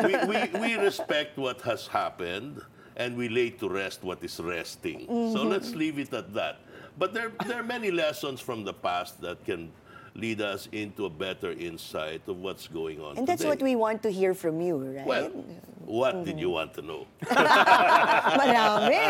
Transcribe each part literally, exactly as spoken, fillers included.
we, we, we respect what has happened and we lay to rest what is resting. Mm-hmm. So let's leave it at that. But there, there are many lessons from the past that can lead us into a better insight of what's going on And that's today. what we want to hear from you, right? Well, what did you want to know? Marami.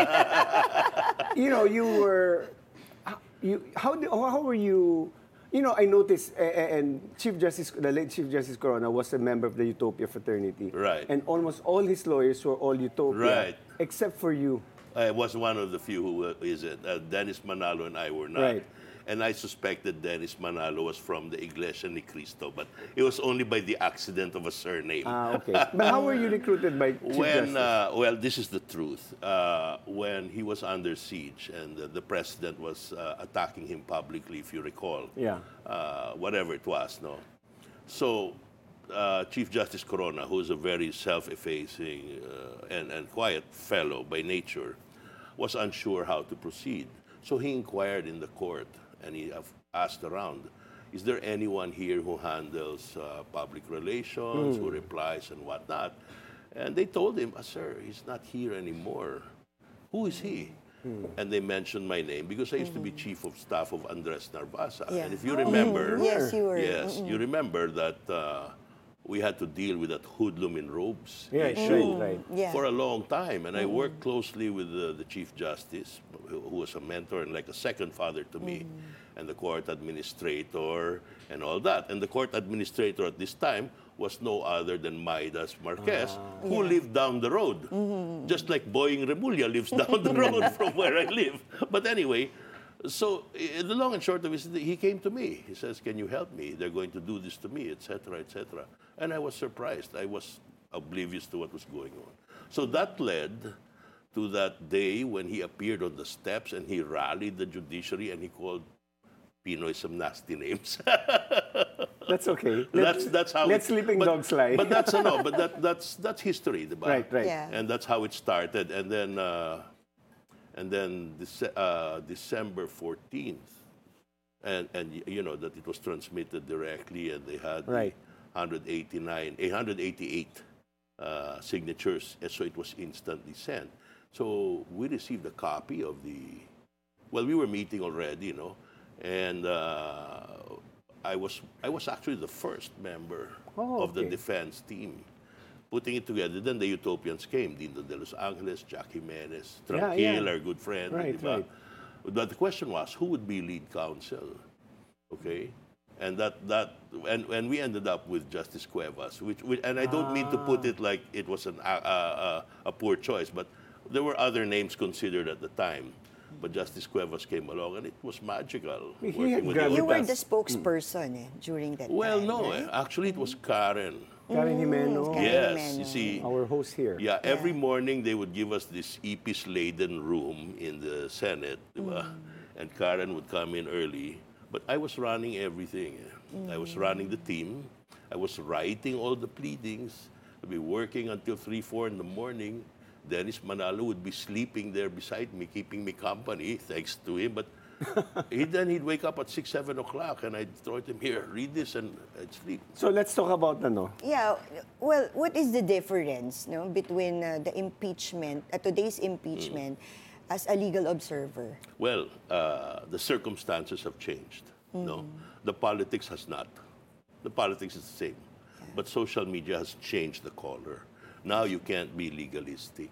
You know, you were, you how do- how were you? You know, I noticed, a- a- and Chief Justice, the late Chief Justice Corona was a member of the Utopia fraternity, Right. And almost all his lawyers were all Utopia, Right. except for you. I was one of the few who uh, is it. Uh, Dennis Manalo and I were not. Right. And I suspected Dennis Manalo was from the Iglesia Ni Cristo, but it was only by the accident of a surname. Ah, okay. But how were you recruited by Chief when Justice? uh, well, this is the truth. Uh, when he was under siege and uh, the president was uh, attacking him publicly, if you recall, Yeah. uh, whatever it was, no. So, uh, Chief Justice Corona, who is a very self-effacing uh, and and quiet fellow by nature, was unsure how to proceed. So he inquired in the court and he af- asked around, is there anyone here who handles uh, public relations, who replies and whatnot? And they told him, "Ah, sir, he's not here anymore. Who is he?" And they mentioned my name because I used to be chief of staff of Andres Narvasa. Yeah. And if you remember, Yes, you were. yes, you remember that uh, we had to deal with that hoodlum in robes Yeah, issue right, right. Yeah. for a long time. And I worked closely with the, the Chief Justice, who who was a mentor and like a second father to me, and the court administrator and all that. And the court administrator at this time was no other than Maidas Marquez, who lived down the road. Just like Boying Remulla lives down the road from where I live. But anyway, so eh, the long and short of it is that he came to me. He says, "Can you help me? They're going to do this to me, et cetera, et cetera" And I was surprised. I was oblivious to what was going on. So that led to that day when he appeared on the steps and he rallied the judiciary and he called Pinoy some nasty names. That's okay. that's that's how Let it- sleeping but, dogs lie. But that's no, but that that's that's history, diba? Right, right. Yeah. And that's how it started. And then uh, and then Dece- uh, December fourteenth, and and y- you know that it was transmitted directly, and they had the Right. one hundred eighty-nine, one hundred eighty-eight uh, signatures, and so it was instantly sent. So we received a copy of the. Well, we were meeting already, you know, and uh, I was I was actually the first member Oh, of the okay. defense team putting it together. Then the Utopians came, Dindo de Los Angeles, Jack Jimenez, Yeah, Tranquil, yeah. our good friend. Right, diba? right. But the question was, who would be lead counsel? Okay? And that, that and, and we ended up with Justice Cuevas, which, which and I don't mean to put it like it was an, a, a, a poor choice, but there were other names considered at the time. But Justice Cuevas came along, and it was magical. He working had with gravitas. You him. were the spokesperson eh, during that Well, time, no, right? eh. Actually, it was Karen. Karen Jimeno, Karen Yes, Jimeno. you see, our host here. yeah, every morning they would give us this epis-laden room in the Senate, diba? And Karen would come in early. But I was running everything. eh. I was running the team. I was writing all the pleadings. I'd be working until three, four in the morning. Dennis Manalo would be sleeping there beside me, keeping me company, thanks to him. But he, then he'd wake up at six, seven o'clock, and I'd throw it him, here, read this, and I'd sleep. So let's talk about ano. Yeah, well, what is the difference no, between uh, the impeachment, uh, today's impeachment, as a legal observer? Well, uh, the circumstances have changed. No, the politics has not. The politics is the same, but social media has changed the color. Now you can't be legalistic.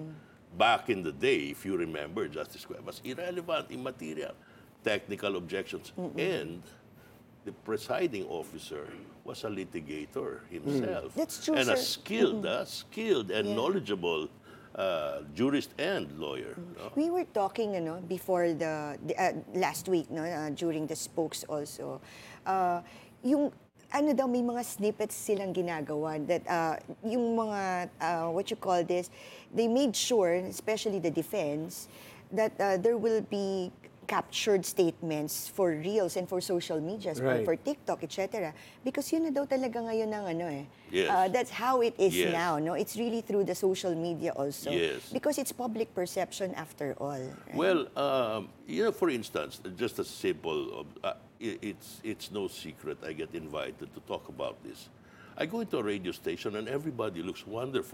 Back in the day, if you remember, Justice Cuevas, irrelevant, immaterial, technical objections, and the presiding officer was a litigator himself. That's true, And a sir. skilled, uh, skilled and knowledgeable uh, jurist and lawyer. no? We were talking, you know, before the, the uh, last week, no, uh, during the spokes also. Uh, yung ano daw may mga snippets silang ginagawa that uh, yung mga uh, what you call this, they made sure, especially the defense, that uh, there will be captured statements for reels and for social media, Right. for TikTok, et cetera. Because yun na daw talaga ngayon ng ano eh. Yes. Uh, that's how it is Yes. now, no? It's really through the social media also. Yes. Because it's public perception after all. Right? Well, um, you know, for instance, just a simple, uh, i- it's it's no secret I get invited to talk about this. I go into a radio station and everybody looks wonderful.